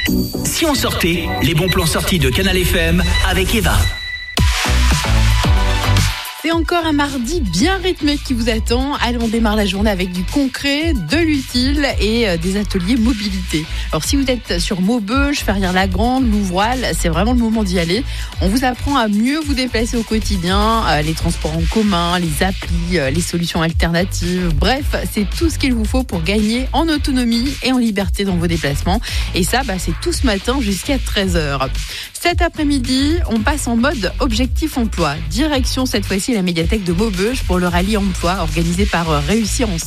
Si on sortait, les bons plans sortis de Canal FM avec Eva. C'est encore un mardi bien rythmé qui vous attend. Allez, on démarre la journée avec du concret, de l'utile et des ateliers mobilité. Alors si vous êtes sur Maubeuge, Ferrières-la-Grande, Louvroil, c'est vraiment le moment d'y aller. On vous apprend à mieux vous déplacer au quotidien, les transports en commun, les applis, les solutions alternatives. Bref, c'est tout ce qu'il vous faut pour gagner en autonomie et en liberté dans vos déplacements. Et ça, c'est tout ce matin jusqu'à 13h. Cet après-midi, on passe en mode objectif emploi. Direction cette fois-ci la médiathèque de Maubeuge pour le rallye emploi organisé par Réussir Ensemble.